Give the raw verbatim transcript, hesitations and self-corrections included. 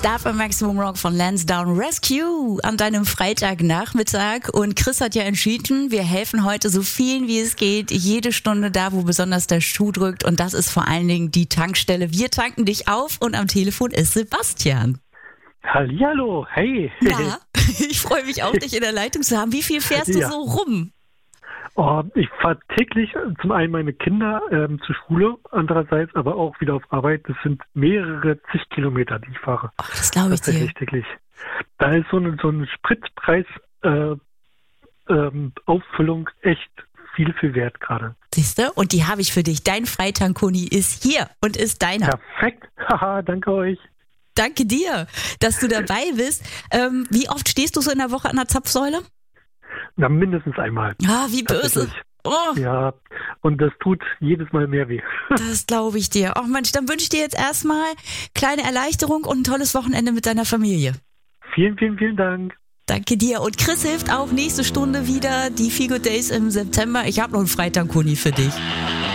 Starve Maximum Rock von Lansdowne Rescue an deinem Freitagnachmittag. Und Chris hat ja entschieden, wir helfen heute so vielen wie es geht, jede Stunde da, wo besonders der Schuh drückt. Und das ist vor allen Dingen die Tankstelle. Wir tanken dich auf und am Telefon ist Sebastian. Hallihallo, hey. Na, ich freue mich auch, dich in der Leitung zu haben. Wie viel fährst du Ja. so rum? Oh, ich fahre täglich zum einen meine Kinder ähm, zur Schule, andererseits aber auch wieder auf Arbeit. Das sind mehrere zig Kilometer, die ich fahre. Oh, das glaube ich dir. Tatsächlich täglich. Da ist so eine, so eine Spritpreis äh, ähm, Auffüllung echt viel, viel wert gerade. Siehst du? Und die habe ich für dich. Dein Freitankuni ist hier und ist deiner. Perfekt. Haha, danke euch. Danke dir, dass du dabei bist. Ähm, wie oft stehst du so in der Woche an der Zapfsäule? Na, mindestens einmal. Ah, wie böse. Tatsächlich. Oh, Ja, und das tut jedes Mal mehr weh. das glaube ich dir. Oh Mensch, dann wünsche ich dir jetzt erstmal kleine Erleichterung und ein tolles Wochenende mit deiner Familie. Vielen, vielen, vielen Dank. Danke dir. Und Chris hilft auch nächste Stunde wieder. Die Feel Good Days im September. Ich habe noch einen Freitag-Kuni für dich.